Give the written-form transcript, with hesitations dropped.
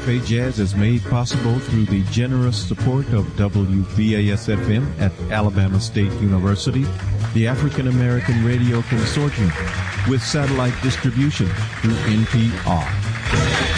Cafe Jazz is made possible through the generous support of WVAS-FM at Alabama State University, the African American Radio Consortium, with satellite distribution through NPR.